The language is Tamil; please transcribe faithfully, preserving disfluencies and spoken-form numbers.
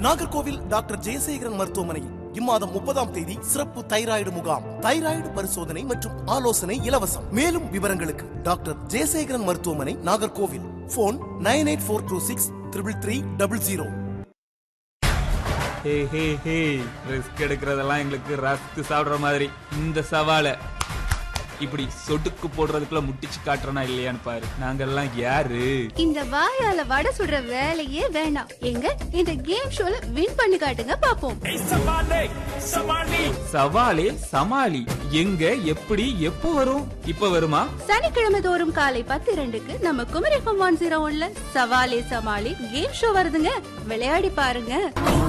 நாகர்கோவில் டாக்டர் ஜெயசேகரன் மருத்துவமனையில் இம்மாதம் முப்பதாம் தேதி சிறப்பு தைராய்டு முகாம். தைராய்டு பரிசோதனை மற்றும் ஆலோசனை இலவசம். மேலும் விவரங்களுக்கு டாக்டர் ஜெயசேகரன் மருத்துவமனை, Nagercoil. Phone nine eight four two six triple three double zero. ஹே ஹே ஹே ரிஸ்க் எடுக்கிறதெல்லாம் எங்களுக்கு ரஸ்க் சாப்பிடுற மாதிரி. இந்த சவாலை இப்படி சொடுக்கு போடுறதுக்குள்ள முட்டிச்சு காட்டுறனா இல்லையான்னு பாரு. நாங்கெல்லாம் யாரு? இந்த வாயால வடை சுடுற வேலையே வேண்டாம். எங்க இந்த கேம் ஷோல வின் பண்ணி காட்டுங்க பாப்போம். சவாலே சமாளி. எங்க, எப்படி, எப்போ வரும்? இப்ப வருமா? சனிக்கிழமை தோறும் காலை பத்து இரண்டுக்கு நம்ம குமரி எஃப்எம் ஒன் ஜீரோ ஒன்ல சவாலே சமாளி கேம் ஷோ வருதுங்க. விளையாடி பாருங்க.